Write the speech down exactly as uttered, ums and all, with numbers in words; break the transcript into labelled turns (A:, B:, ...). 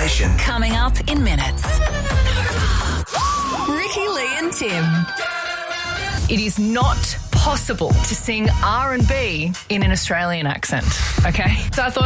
A: station.
B: Coming up in minutes. Ricky, Lee and Tim. It is not possible to sing R and B in an Australian accent, okay? So I thought